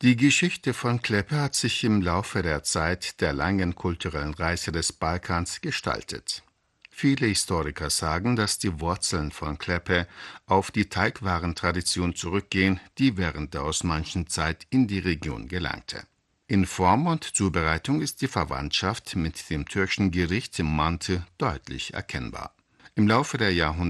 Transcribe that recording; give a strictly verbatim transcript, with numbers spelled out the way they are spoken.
Die Geschichte von Klepe hat sich im Laufe der Zeit der langen kulturellen Reise des Balkans gestaltet. Viele Historiker sagen, dass die Wurzeln von Klepe auf die Teigwarentradition zurückgehen, die während der osmanischen Zeit in die Region gelangte. In Form und Zubereitung ist die Verwandtschaft mit dem türkischen Gericht Mantı deutlich erkennbar. Im Laufe der Jahrhunderte